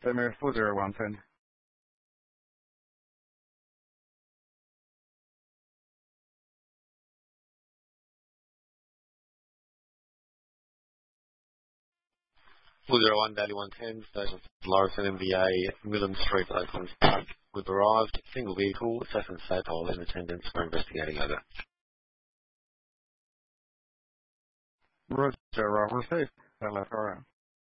Semi 40110. Full 01 Daily 110, Station Lauriston MVA, Millen Street, Oakland Park. We've arrived, single vehicle, Saffron Sapole in attendance for investigating over. Roger, received. LFRM.